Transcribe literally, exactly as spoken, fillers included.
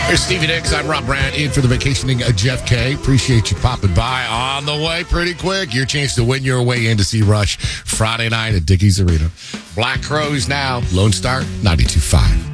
There's Stevie Nicks. I'm Rob Brandt, in for the vacationing uh, Jeff K. Appreciate you popping by. On the way pretty quick. Your chance to win your way in to see Rush Friday night at Dickies Arena. Black Crowes now. Lone Star ninety-two point five.